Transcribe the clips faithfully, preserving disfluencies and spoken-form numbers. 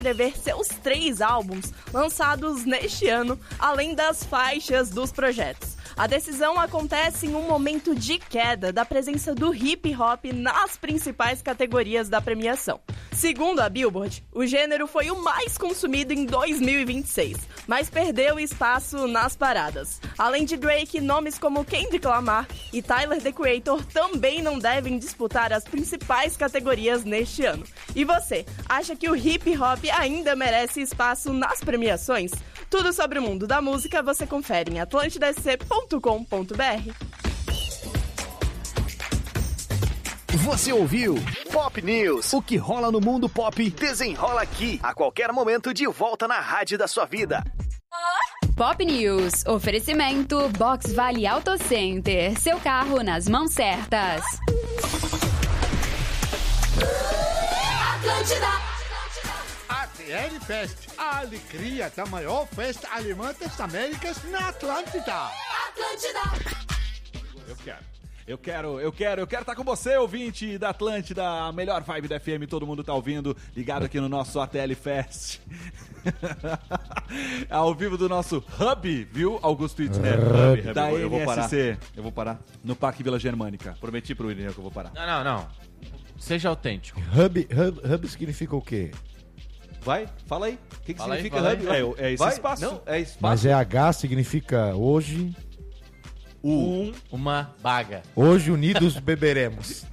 escrever seus três álbuns lançados neste ano, além das faixas dos projetos. A decisão acontece em um momento de queda da presença do hip hop nas principais categorias da premiação. Segundo a Billboard, o gênero foi o mais consumido em dois mil e vinte e seis, mas perdeu espaço nas paradas. Além de Drake, nomes como Kendrick Lamar e Tyler, The Creator também não devem disputar as principais categorias neste ano. E você, acha que o hip hop ainda merece espaço nas premiações? Tudo sobre o mundo da música você confere em atlântida s c ponto com ponto b r. Você ouviu Pop News. O que rola no mundo pop desenrola aqui. A qualquer momento de volta na rádio da sua vida. Pop News. Oferecimento Box Vale Auto Center. Seu carro nas mãos certas. Atlântida. A T L Fest, a alegria da maior festa alemã das Américas na Atlântida. Atlântida. Eu quero. Eu quero, eu quero, eu quero estar com você, ouvinte da Atlântida, a melhor vibe da F M, todo mundo tá ouvindo, ligado aqui no nosso A T L Fest. Ao vivo do nosso Hub, viu, Augusto Itner? Hub, Hub, da eu vou parar. N S C. Eu vou parar. No Parque Vila Germânica. Prometi pro Irineu que eu vou parar. Não, não, não. Seja autêntico. Hub, hub, hub significa o quê? Vai, fala aí. O que, que Fala aí, significa fala Hub? aí. É, é esse Vai? espaço. Não, é espaço. Mas é H significa hoje. Um, uma baga. Hoje unidos beberemos.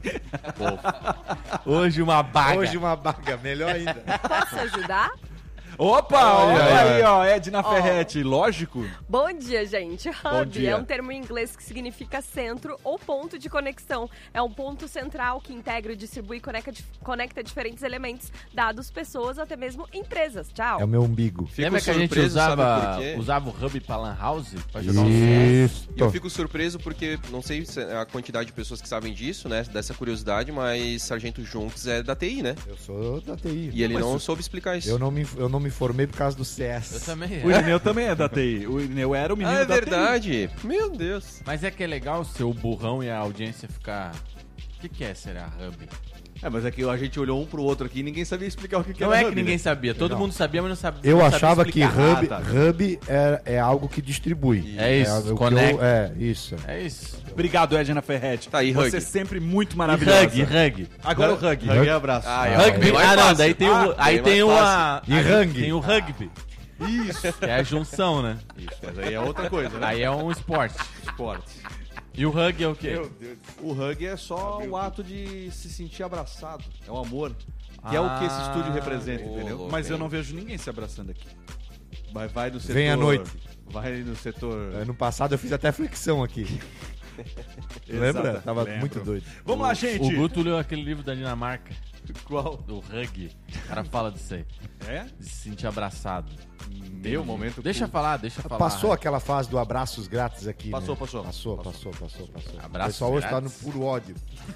Hoje uma baga. Hoje uma baga, melhor ainda. Posso ajudar? Opa, olha, Olha olha aí, aí, ó, Edna Ó. Ferretti, lógico. Bom dia, gente. Bom Hub dia. é um termo em inglês que significa centro ou ponto de conexão. É um ponto central que integra, distribui e conecta, conecta diferentes elementos, dados, pessoas, até mesmo empresas. Tchau. É o meu umbigo. Fico Lembra que a gente surpreso, sabe usava, por quê? usava o Hub pra Lan House? Pra jogar um C S? Isso. E eu fico surpreso porque, não sei se é a quantidade de pessoas que sabem disso, né, dessa curiosidade, mas Sargento Junks é da T I, né? Eu sou da T I. E ele Mas não eu- soube explicar isso. Eu não, me, eu não me formei por causa do C Eu S. também. O Irineu também é da T I. O Irineu era o menino Ah, é da T I. verdade. Meu Deus. Mas é que é legal ser o burrão e a audiência ficar... O que, que é ser a Hub? É, mas é que a gente olhou um pro outro aqui e ninguém sabia explicar o que, que Não era é Hub, que ninguém né? sabia. Todo Não. mundo sabia, mas não sabia. Eu não sabia achava que explicar. hub, Ah, tá. hub é, é algo que distribui. É isso, é, o que eu- conecta. é, isso. É isso. Obrigado, Edna Ferretti. Tá aí, Você Hug. sempre muito E maravilhosa. hug, hug. Agora o Hug. Hug é abraço. Ah, é, Rugby. bem mais Ah, não, fácil. daí tem, o, Ah, aí bem tem mais uma... E aí rugby. Tem o rugby. Isso. Que é a junção, né? Isso, mas aí é outra coisa, né? Aí é um esporte. Esporte. E o hug é o quê? Meu Deus. O hug é só o ato de se sentir abraçado. É o amor. Que é o que esse estúdio representa, ô, entendeu? louco, Mas eu hein? não vejo ninguém se abraçando aqui. Vai, vai no setor... Vem à noite. Vai no setor... Ano passado eu fiz até flexão aqui. Lembra? Exata- Tava lembro. muito doido. Vamos lá, gente. O Guto leu aquele livro da Dinamarca. Qual? Do rugby. O cara fala disso aí. É? De se sentir abraçado. Meu momento... Deixa eu falar, deixa eu falar. Passou aquela fase do abraços grátis aqui, Passou, né? passou. Passou, passou, passou, passou. Abraços O pessoal hoje tá no grátis. puro ódio.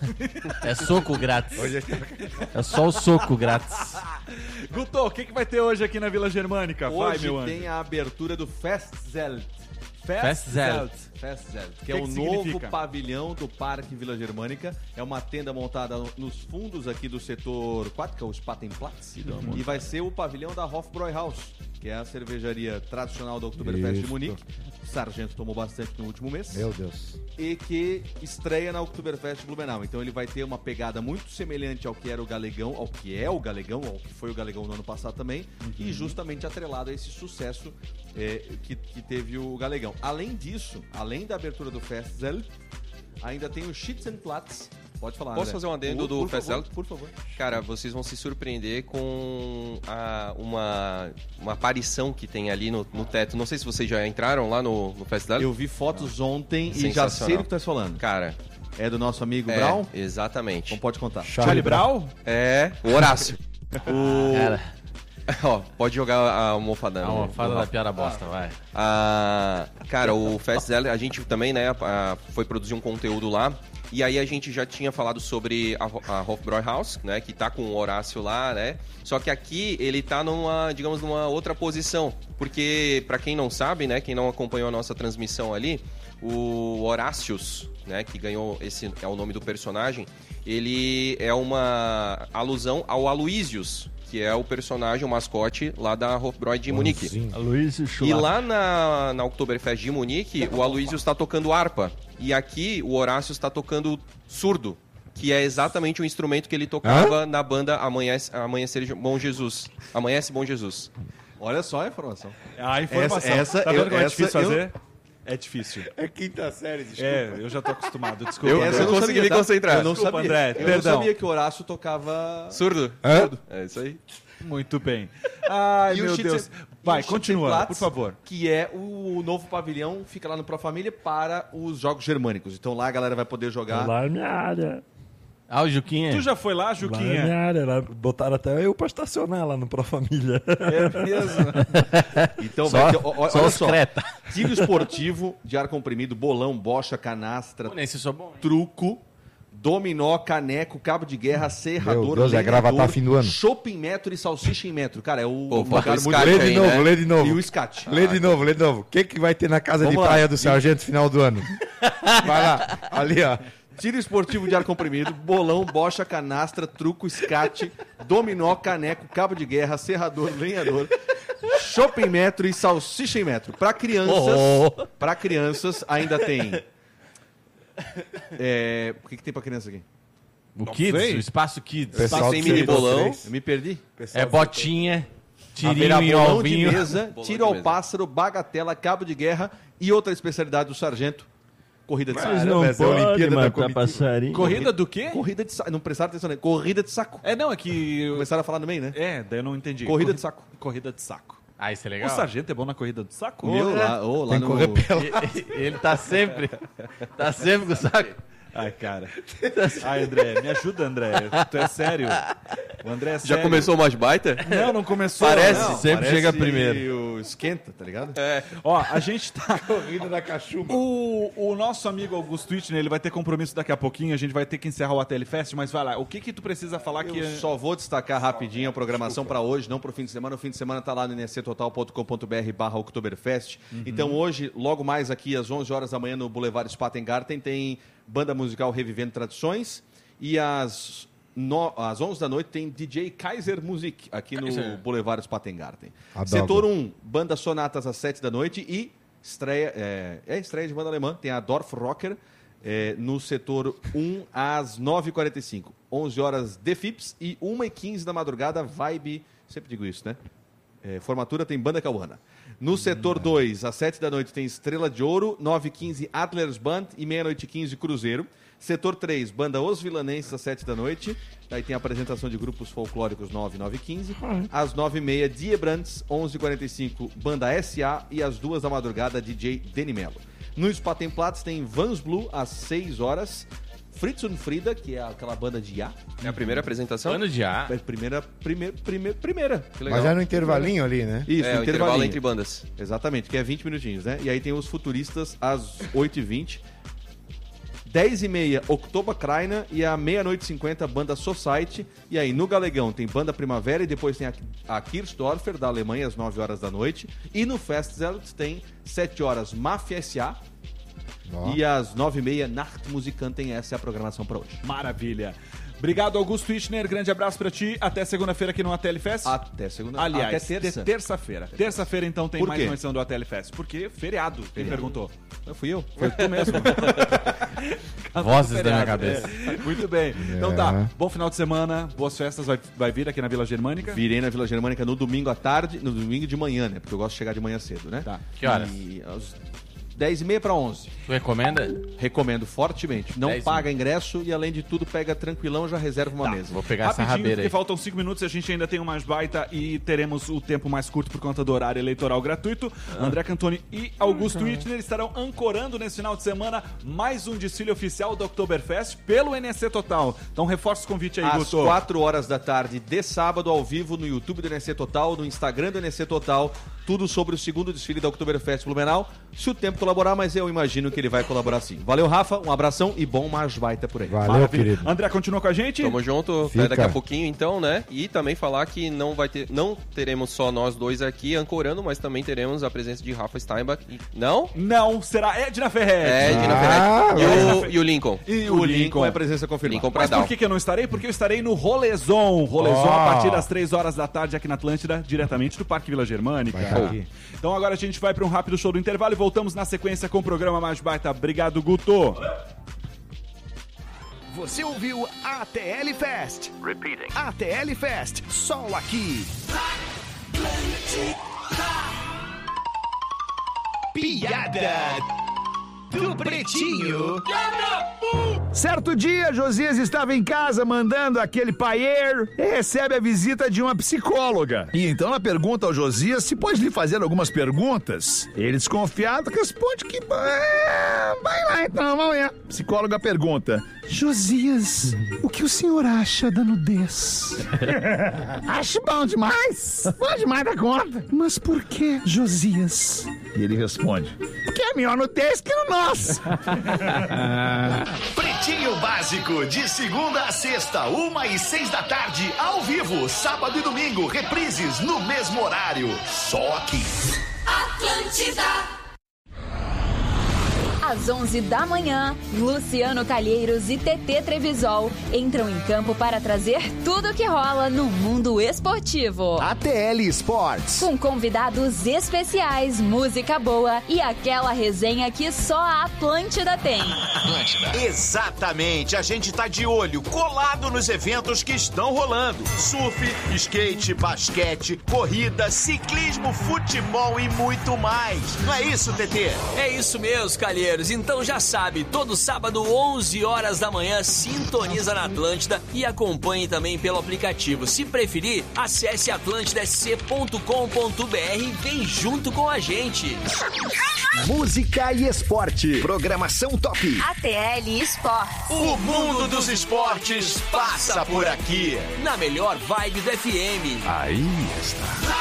É soco grátis. Hoje É só o soco grátis. Guto, o que, que vai ter hoje aqui na Vila Germânica? Vai, Hoje meu anjo. tem a abertura do Festzelt. Festzelt. Festzelt, que, Que é que o significa? novo pavilhão do Parque Vila Germânica. É uma tenda montada nos fundos aqui do setor quatro, que é o Spatenplatz. E vai ser o pavilhão da Hofbräuhaus, que é a cervejaria tradicional da Oktoberfest de Isso. Munique. O Sargento tomou bastante no último mês. Meu Deus. E que estreia na Oktoberfest Blumenau. Então ele vai ter uma pegada muito semelhante ao que era o Galegão, ao que é o Galegão, ao que foi o Galegão no ano passado também, e justamente atrelado a esse sucesso é, que, que teve o Galegão. Além disso, além da abertura do Festzelt, ainda tem o Schützenplatz. Pode falar, Posso André. fazer um adendo Por- do por favor, Festzelt? Por favor. Cara, vocês vão se surpreender com a- uma, uma aparição que tem ali no, no teto. Não sei se vocês já entraram lá no, no Festival. Eu vi fotos ontem e já Sensacional. sei do que tu tá falando. Cara, É do nosso amigo é, Brown? exatamente. Então pode contar. Charlie Brown? É, o Horácio. o... Cara, Ó, pode jogar a almofada. a no- almofada no da Rafa. piada bosta, vai. Ah, cara, o Festzelt, a gente também, né, ah, foi produzir um conteúdo lá. E aí a gente já tinha falado sobre a, Ho- a Hofbräuhaus, né, que tá com o Horácio lá, né? Só que aqui ele tá numa, digamos, numa outra posição. Porque, pra quem não sabe, né, quem não acompanhou a nossa transmissão ali, o Horácius, né, que ganhou, esse é o nome do personagem, ele é uma alusão ao Aloysius, que é o personagem, o mascote lá da Hofbräu de Munique. Aloysio E lá na, na Oktoberfest de Munique, o Aloysio está tocando harpa. E aqui o Horácio está tocando surdo, que é exatamente o instrumento que ele tocava Hã? na banda Amanhece, Amanhecer Bom Jesus. Amanhece Bom Jesus. Olha só a informação. A informação. Essa, essa tá vendo eu, como é essa difícil eu... fazer? É difícil. É quinta série, desculpa. É, eu já tô acostumado. Desculpa. Eu, André. eu não consegui me concentrar. Eu não Desculpa, sabia. André, eu perdão. não sabia que o Horácio tocava... Surdo? Hã? Surdo. É isso aí. Muito bem. Ai, E o meu Schütze- Deus. e Vai, o continua, Schützenplatz, por favor. Que é o novo pavilhão, fica lá no Pro Família para os jogos germânicos. Então lá a galera vai poder jogar... Lá é minha área. Ah, o Juquinha. Tu já foi lá, Lá é Juquinha? minha área. Lá botaram até eu pra estacionar lá no Pro Família. É mesmo? Então Só, vai ter, ó, ó, só olha os só, creta. tiro esportivo de ar comprimido, bolão, bocha, canastra, Pô, nesse eu sou bom, hein? truco, dominó, caneco, cabo de guerra, serrador, Meu Deus, é lenhador, gravatar fim do ano. chopp em metro e salsicha em metro. Cara, é o Pô, um falta lugar o muito... Scat Lê de aí, novo, né? lê de novo. E o scat. Lê de novo, lê de novo. O que, que vai ter na casa Vamos de lá. praia do Sargento final do ano? Vai lá, ali ó. Tiro esportivo de ar comprimido, bolão, bocha, canastra, truco, escate, dominó, caneco, cabo de guerra, serrador, lenhador, chopp em metro e salsicha em metro. Para crianças, Oh. para crianças ainda tem... É, o que, que tem para criança aqui? O Kids, sei. o Espaço Kids. Pessoal Tem do mini seis, bolão. três. Eu me perdi? É botinha, tirinho Haverá e bolão alvinho. de mesa, Bolão tiro de ao mesa. pássaro, bagatela, cabo de guerra e outra especialidade do sargento, corrida de saco. Vocês não essa é a podem Olimpíada da matar comitiva. passarinho. Corrida do quê? Corrida de saco. Não prestaram atenção, né? Corrida de saco. É, não, é que... Começaram a falar no meio, né? É, daí eu não entendi. Corrida Corri- de saco. Corrida de saco. Ah, isso é O legal. sargento é bom na corrida de saco? Meu, lá, ô, lá Tem que no... correr pela... Ele tá sempre, tá sempre com o saco. Ai, cara. Ai, André, me ajuda, André. Tu é sério? O André é sério. Já começou umas baita? Não, não começou. Parece. Não. Sempre chega primeiro. O esquenta, tá ligado? Ó, a gente tá... Corrida da cachumba. O, o nosso amigo Augusto Wittner, ele vai ter compromisso daqui a pouquinho, a gente vai ter que encerrar o A T L Fest, mas vai lá, o que que tu precisa falar que... Eu só vou destacar rapidinho a programação para hoje, não para o fim de semana. O fim de semana tá lá no n s c total ponto com ponto b r barra Oktoberfest. Então hoje, logo mais aqui às onze horas da manhã no Boulevard Spatengarten, tem banda musical Revivendo Tradições. E às, no, às onze da noite tem D J Kaiser Musik aqui no Kaiser. Boulevard Spatengarten. Adoro. Setor um, banda Sonatas às sete da noite e estreia, é, é estreia de banda alemã, tem a Dorf Rocker. É, no setor um às nove e quarenta e cinco. onze horas The Fips e uma e quinze da madrugada, Vibe. Sempre digo isso, né? É, formatura tem Banda Cauana. No setor dois, às sete da noite, tem Estrela de Ouro, nove e quinze Adler's Band e meia-noite e quinze Cruzeiro. Setor três, Banda Os Vilanenses, às sete da noite. Daí tem a apresentação de grupos folclóricos, nove, nove e quinze. Às nove e meia, Die Brands, onze e quarenta e cinco, Banda S A. E às duas da madrugada, D J Deni Mello. No Spatenplatz tem Vans Blue, às seis horas. Fritz und Frida, que é aquela banda de A. É a primeira apresentação? Ano de A. É primeira, primeira, primeira, primeira. Que legal. Mas é no intervalinho ali, né? Isso, É, o intervalo intervalinho. entre bandas. Exatamente, que é vinte minutinhos, né? E aí tem os futuristas às oito e vinte. dez e meia, Oktoberkrainer, e à meia-noite e cinquenta, banda Society. E aí, no Galegão, tem banda Primavera e depois tem a, a Kirchdorfer, da Alemanha, às nove horas da noite. E no Festzelt tem sete horas, Mafia S A. Ó. E às nove e meia, Nachtmusikanten. Essa é a programação para hoje. Maravilha. Obrigado, Augusto Wittner. Grande abraço pra ti. Até segunda-feira aqui no A T L Fest. Até segunda. Aliás, até terça. te- terça-feira. Terça-feira, então, tem Por mais quê? uma edição do A T L Fest. Porque feriado, quem perguntou? Não fui eu. Foi tu mesmo. Vozes da minha Feriado, cabeça. é. Muito bem. Então tá, bom final de semana, boas festas. Vai, vai vir aqui na Vila Germânica? Virei na Vila Germânica no domingo à tarde, no domingo de manhã, né? Porque eu gosto de chegar de manhã cedo, né? Tá. Que horas? E às dez e meia para onze. Tu recomenda? Recomendo fortemente. Não dez e paga ingresso e, além de tudo, pega tranquilão, já reserva uma Tá. mesa. Vou pegar essa Rapidinho, rabeira porque aí. faltam cinco minutos e a gente ainda tem umas baita e teremos o tempo mais curto por conta do horário eleitoral gratuito. Ah. André Cantoni e Augusto Wittner estarão ancorando nesse final de semana mais um desfile oficial do Oktoberfest pelo N S C Total. Então reforça o convite aí, Às Guto. quatro horas da tarde de sábado, ao vivo, no YouTube do N S C Total, no Instagram do N S C Total, tudo sobre o segundo desfile da Oktoberfest Blumenau, se o tempo colaborar, mas eu imagino que ele vai colaborar sim. Valeu, Rafa, um abração e bom mais baita por aí. Valeu, Maravilha. querido. André, continua com a gente? Tamo junto, Fica. até daqui a pouquinho então, né? E também falar que não vai ter, não teremos só nós dois aqui ancorando, mas também teremos a presença de Rafa Steinbach. E... Não? Não, será Edna Ferretti. É, Edna Ah, Ferretti. E, vai. o, e o Lincoln. E O Lincoln é presença confirmada. Lincoln Mas Pradal. por que, que eu não estarei? Porque eu estarei no Rolezon. Rolezon Oh. a partir das três horas da tarde aqui na Atlântida, diretamente do Parque Vila Germânica. Vai estar aqui. Então agora a gente vai para um rápido show do intervalo e voltamos na sequência com o programa Mais Baita. Obrigado, Guto. Você ouviu A T L Fest. Repeating. A T L Fest. Só aqui. Piada do Pretinho. Certo dia, Josias estava em casa mandando aquele paier e recebe a visita de uma psicóloga. E então ela pergunta ao Josias se pode lhe fazer algumas perguntas. Ele, desconfiado, responde que... Ah, vai lá então, vamos lá. A psicóloga pergunta: Josias, o que o senhor acha da nudez? Acho bom demais. Bom demais da conta. Mas por que, Josias? E ele responde: porque é melhor nudez que no nosso. Pretinho Básico, de segunda a sexta, uma e seis da tarde, ao vivo, sábado e domingo, reprises no mesmo horário. Só aqui. Atlântida. Às onze da manhã, Luciano Calheiros e T T Trevisol entram em campo para trazer tudo o que rola no mundo esportivo. A T L Sports. Com convidados especiais, música boa e aquela resenha que só a Atlântida tem. Exatamente, a gente tá de olho, colado nos eventos que estão rolando. Surf, skate, basquete, corrida, ciclismo, futebol e muito mais. Não é isso, T T? É isso mesmo, Calheiros. Então já sabe, todo sábado, onze horas da manhã, sintoniza na Atlântida e acompanhe também pelo aplicativo. Se preferir, acesse atlântida s c ponto com ponto b r e vem junto com a gente. Música e esporte. Programação top. A T L Esportes. O mundo dos esportes passa por aqui. Na melhor vibe do F M. Aí está.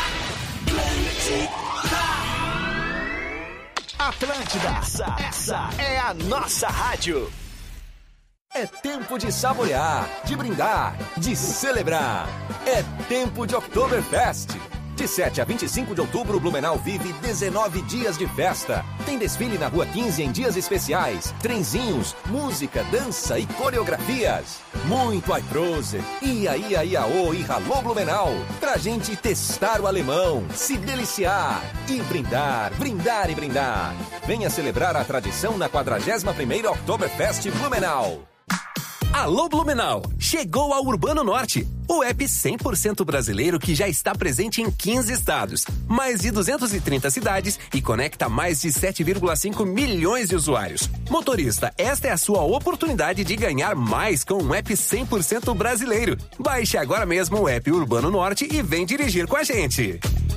Atlântida, essa, essa é a nossa rádio. É tempo de saborear, de brindar, de celebrar. É tempo de Oktoberfest. De sete a vinte e cinco de outubro, Blumenau vive dezenove dias de festa. Tem desfile na Rua quinze em dias especiais, trenzinhos, música, dança e coreografias. Muito Aiprose, Ia Ia Iaô e Ralô Blumenau. Pra gente testar o alemão, se deliciar e brindar, brindar e brindar. Venha celebrar a tradição na quadragésima primeira Oktoberfest Blumenau. Alô Blumenau, chegou ao Urbano Norte, o app cem por cento brasileiro que já está presente em quinze estados, mais de duzentas e trinta cidades e conecta mais de sete vírgula cinco milhões de usuários. Motorista, esta é a sua oportunidade de ganhar mais com um app cem por cento brasileiro. Baixe agora mesmo o app Urbano Norte e vem dirigir com a gente.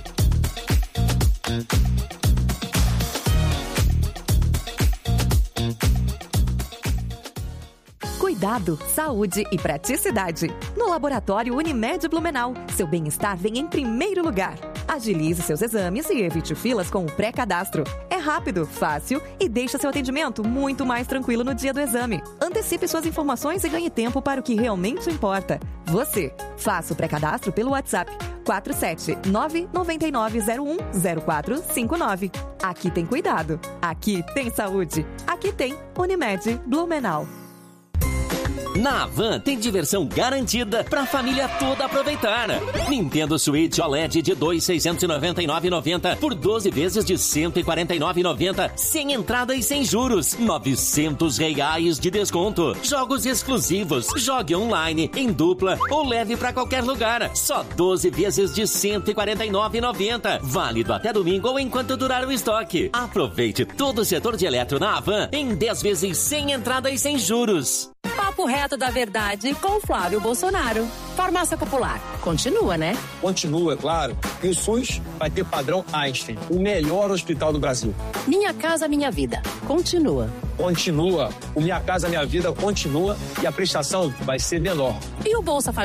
Cuidado, saúde e praticidade. No Laboratório Unimed Blumenau, seu bem-estar vem em primeiro lugar. Agilize seus exames e evite filas com o pré-cadastro. É rápido, fácil e deixa seu atendimento muito mais tranquilo no dia do exame. Antecipe suas informações e ganhe tempo para o que realmente importa. Você. Faça o pré-cadastro pelo WhatsApp quatro sete nove nove nove zero um zero quatro cinco nove. Aqui tem cuidado. Aqui tem saúde. Aqui tem Unimed Blumenau. Na Havan tem diversão garantida para a família toda aproveitar. Nintendo Switch O L E D de dois mil seiscentos e noventa e nove reais e noventa centavos por doze vezes de cento e quarenta e nove reais e noventa centavos, sem entrada e sem juros. novecentos reais de desconto. Jogos exclusivos. Jogue online, em dupla ou leve para qualquer lugar. Só doze vezes de cento e quarenta e nove reais e noventa centavos. Válido até domingo ou enquanto durar o estoque. Aproveite todo o setor de eletro na Havan em dez vezes sem entrada e sem juros. Papo reto da verdade com Flávio Bolsonaro. Farmácia Popular. Continua, né? Continua, é claro. E o SUS vai ter padrão Einstein, o melhor hospital do Brasil. Minha Casa Minha Vida. Continua. Continua. O Minha Casa Minha Vida continua e a prestação vai ser menor. E o Bolsa Família?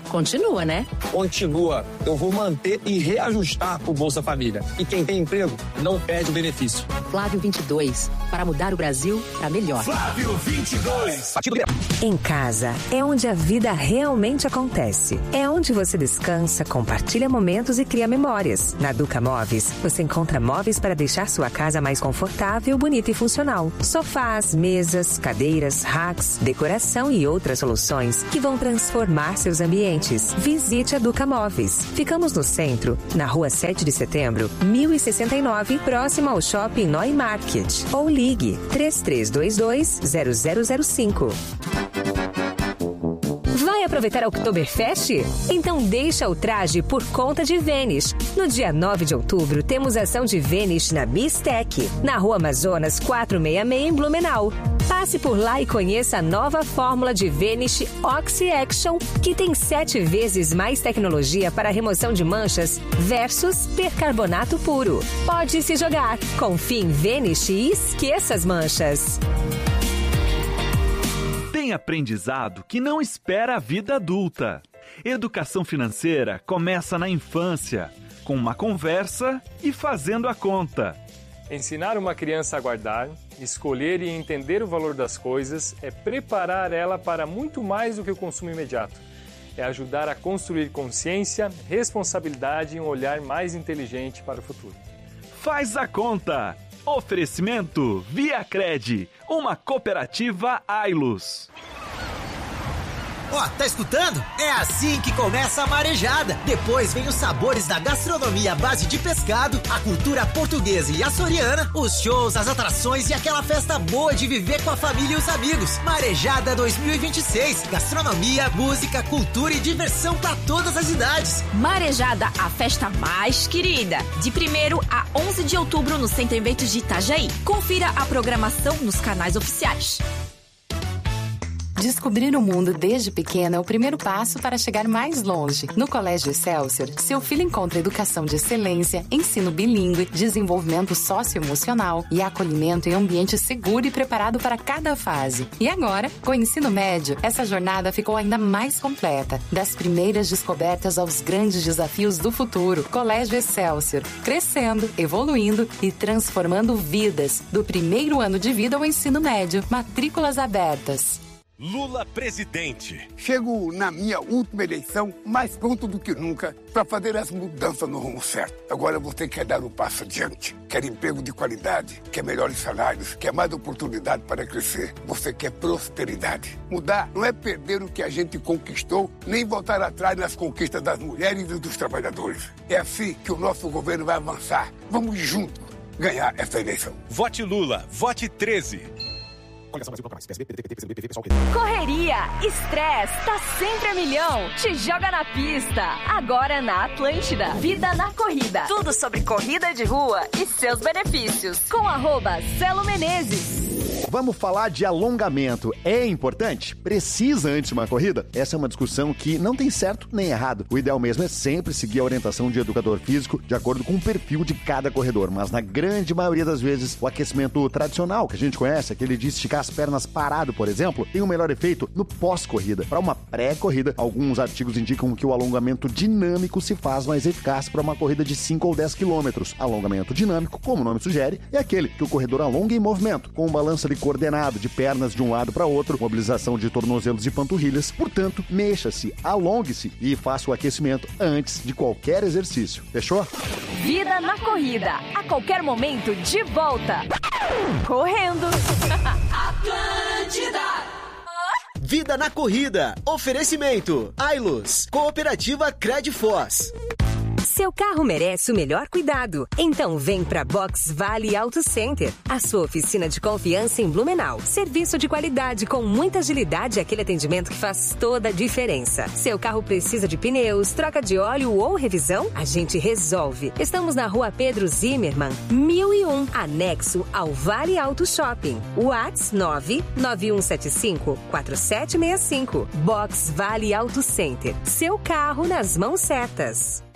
Continua, né? Continua. Eu vou manter e reajustar o Bolsa Família. E quem tem emprego não perde o benefício. Flávio vinte e dois, para mudar o Brasil para melhor. Flávio vinte e dois. Em casa é onde a vida realmente acontece. É onde você descansa, compartilha momentos e cria memórias. Na Duca Móveis, você encontra móveis para deixar sua casa mais confortável, bonita e funcional. Sofás, mesas, cadeiras, racks, decoração e outras soluções que vão transformar seus ambientes. Visite a Duca Móveis. Ficamos no centro, na rua sete de setembro, mil e sessenta e nove, próximo ao Shopping Noi Market. Ou ligue três três dois dois, zero zero zero cinco. Vai aproveitar a Oktoberfest? Então deixa o traje por conta de Vênice. No dia nove de outubro, temos ação de Vênice na Bistec, na Rua Amazonas quatrocentos e sessenta e seis, em Blumenau. Passe por lá e conheça a nova fórmula de Vênice Oxy Action, que tem sete vezes mais tecnologia para remoção de manchas versus percarbonato puro. Pode se jogar. Confie em Vênice e esqueça as manchas. Tem aprendizado que não espera a vida adulta. Educação financeira começa na infância, com uma conversa e fazendo a conta. Ensinar uma criança a guardar, escolher e entender o valor das coisas é preparar ela para muito mais do que o consumo imediato. É ajudar a construir consciência, responsabilidade e um olhar mais inteligente para o futuro. Faz a conta! Oferecimento Viacred, uma cooperativa Ailus. Ó, tá escutando? É assim que começa a marejada. Depois vem os sabores da gastronomia à base de pescado, a cultura portuguesa e açoriana, os shows, as atrações e aquela festa boa de viver com a família e os amigos. Marejada dois mil e vinte e seis. Gastronomia, música, cultura e diversão para todas as idades. Marejada, a festa mais querida. De primeiro a onze de outubro no Centro Eventos de Itajaí. Confira a programação nos canais oficiais. Descobrir o mundo desde pequeno é o primeiro passo para chegar mais longe. No Colégio Excelsior, seu filho encontra educação de excelência, ensino bilíngue, desenvolvimento socioemocional e acolhimento em ambiente seguro e preparado para cada fase. E agora, com o ensino médio, essa jornada ficou ainda mais completa. Das primeiras descobertas aos grandes desafios do futuro. Colégio Excelsior, crescendo, evoluindo e transformando vidas. Do primeiro ano de vida ao ensino médio. Matrículas abertas. Lula presidente. Chego na minha última eleição mais pronto do que nunca para fazer as mudanças no rumo certo. Agora você quer dar um passo adiante, quer emprego de qualidade, quer melhores salários, quer mais oportunidade para crescer. Você quer prosperidade. Mudar não é perder o que a gente conquistou, nem voltar atrás nas conquistas das mulheres e dos trabalhadores. É assim que o nosso governo vai avançar. Vamos juntos ganhar essa eleição. Vote Lula, vote treze. Correria, estresse, tá sempre a milhão. Te joga na pista. Agora na Atlântida. Vida na corrida. Tudo sobre corrida de rua e seus benefícios. Com arroba Celo Menezes. Vamos falar de alongamento. É importante? Precisa antes de uma corrida? Essa é uma discussão que não tem certo nem errado. O ideal mesmo é sempre seguir a orientação de educador físico de acordo com o perfil de cada corredor. Mas na grande maioria das vezes, o aquecimento tradicional que a gente conhece, aquele de esticar as pernas parado, por exemplo, tem o um melhor efeito no pós-corrida. Para uma pré-corrida, alguns artigos indicam que o alongamento dinâmico se faz mais eficaz para uma corrida de cinco ou dez quilômetros. Alongamento dinâmico, como o nome sugere, é aquele que o corredor alonga em movimento, com um balanço ali coordenado de pernas de um lado para outro, mobilização de tornozelos e panturrilhas. Portanto, mexa-se, alongue-se e faça o aquecimento antes de qualquer exercício. Fechou? Vida na corrida. A qualquer momento, de volta. Correndo. Atlântida. Vida na corrida. Oferecimento. Ailus. Cooperativa Credfoz. Seu carro merece o melhor cuidado. Então vem pra Box Vale Auto Center, a sua oficina de confiança em Blumenau. Serviço de qualidade com muita agilidade e aquele atendimento que faz toda a diferença. Seu carro precisa de pneus, troca de óleo ou revisão? A gente resolve. Estamos na rua Pedro Zimmermann, mil e um, anexo ao Vale Auto Shopping. WhatsApp nove nove um sete cinco quatro sete seis cinco. Box Vale Auto Center. Seu carro nas mãos certas.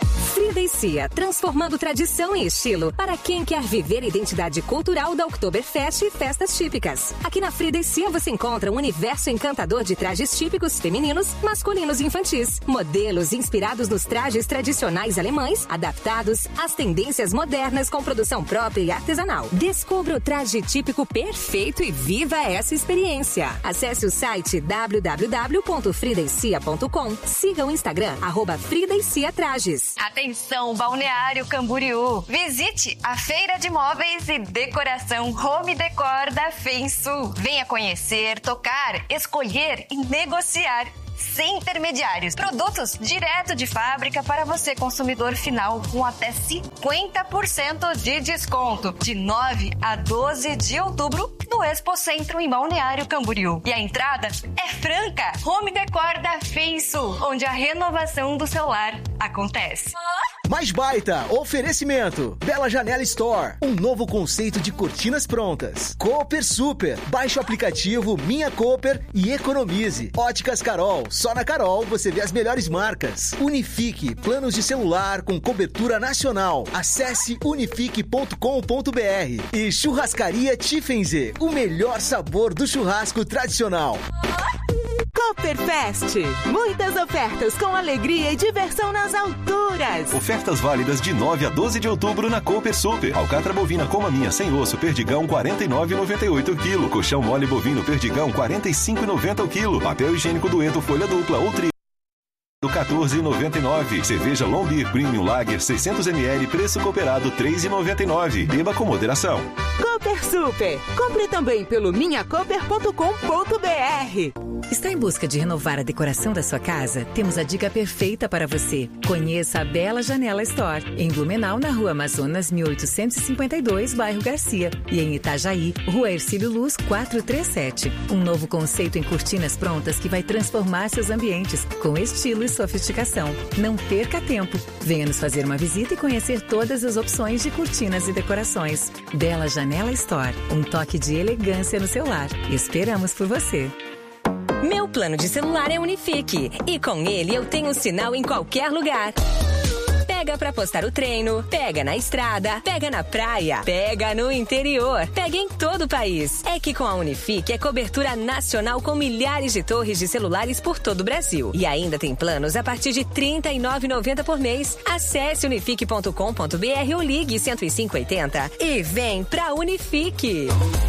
Frida e Cia, transformando tradição em estilo para quem quer viver a identidade cultural da Oktoberfest e festas típicas. Aqui na Frida e Cia você encontra um universo encantador de trajes típicos femininos, masculinos e infantis. Modelos inspirados nos trajes tradicionais alemães, adaptados às tendências modernas com produção própria e artesanal. Descubra o traje típico perfeito e viva essa experiência. Acesse o site w w w ponto frida e cia ponto com. Siga o Instagram, arroba Frida e Cia Trajes. Atenção, Balneário Camboriú. Visite a Feira de Móveis e Decoração Home Decor da FEMSU. Venha conhecer, tocar, escolher e negociar sem intermediários. Produtos direto de fábrica para você, consumidor final, com até cinquenta por cento de desconto. De nove a doze de outubro, no Expo Centro, em Balneário Camboriú. E a entrada é franca. Home Decor da FEMSU, onde a renovação do seu lar acontece. Mais baita, oferecimento. Bela Janela Store, um novo conceito de cortinas prontas. Cooper Super, baixe o aplicativo Minha Cooper e economize. Óticas Carol, só na Carol você vê as melhores marcas. Unifique, planos de celular com cobertura nacional. Acesse unifique ponto com ponto b r. E Churrascaria Tiffenze, o melhor sabor do churrasco tradicional. Cooperfest. Muitas ofertas com alegria e diversão nas alturas. Ofertas válidas de nove a doze de outubro na Cooper Super. Alcatra bovina Coma Minha sem osso Perdigão quarenta e nove reais e noventa e oito centavos o quilo. Colchão mole bovino Perdigão quarenta e cinco reais e noventa centavos o quilo. Papel higiênico Dueto folha dupla ou tri do quatorze reais e noventa e nove centavos. Cerveja Long Beer Premium Lager seiscentos mililitros, preço cooperado três reais e noventa e nove centavos. Beba com moderação. Cooper Super. Compre também pelo minha cooper ponto com ponto b r. Está em busca de renovar a decoração da sua casa? Temos a dica perfeita para você. Conheça a Bela Janela Store, em Blumenau, na Rua Amazonas, mil oitocentos e cinquenta e dois, bairro Garcia, e em Itajaí, Rua Ercílio Luz, quatrocentos e trinta e sete. Um novo conceito em cortinas prontas que vai transformar seus ambientes com estilo e sofisticação. Não perca tempo. Venha nos fazer uma visita e conhecer todas as opções de cortinas e decorações. Bela Janela Store, um toque de elegância no seu lar. Esperamos por você. Meu plano de celular é Unifique e com ele eu tenho sinal em qualquer lugar. Pega pra postar o treino, pega na estrada, pega na praia, pega no interior, pega em todo o país. É que com a Unifique é cobertura nacional com milhares de torres de celulares por todo o Brasil. E ainda tem planos a partir de trinta e nove reais e noventa centavos por mês. Acesse unifique ponto com ponto b r ou ligue cento e cinco oitenta e vem pra Unifique.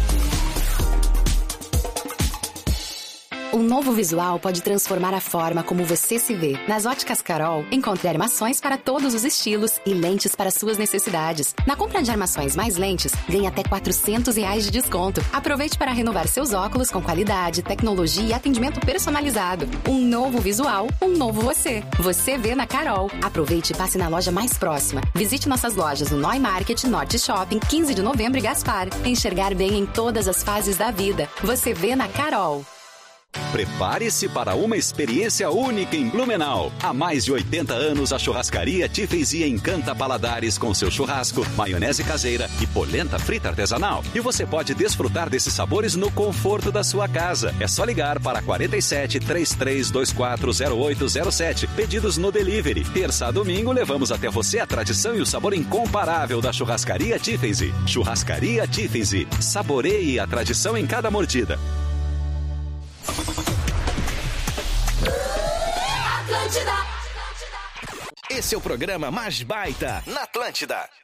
Um novo visual pode transformar a forma como você se vê. Nas Óticas Carol, encontre armações para todos os estilos e lentes para suas necessidades. Na compra de armações mais lentes, ganhe até quatrocentos reais de desconto. Aproveite para renovar seus óculos com qualidade, tecnologia e atendimento personalizado. Um novo visual, um novo você. Você vê na Carol. Aproveite e passe na loja mais próxima. Visite nossas lojas no Noi Market, Norte Shopping, quinze de novembro e Gaspar. Enxergar bem em todas as fases da vida. Você vê na Carol. Prepare-se para uma experiência única em Blumenau. Há mais de oitenta anos, a churrascaria Tiffenze encanta paladares com seu churrasco, maionese caseira e polenta frita artesanal. E você pode desfrutar desses sabores no conforto da sua casa. É só ligar para quarenta e sete, trinta e três, vinte e quatro, zero oito zero sete. Pedidos no delivery. Terça a domingo, levamos até você a tradição e o sabor incomparável da churrascaria Tiffenze. Churrascaria Tiffenze. Saboreie a tradição em cada mordida. Esse é o programa Mais Baita na Atlântida.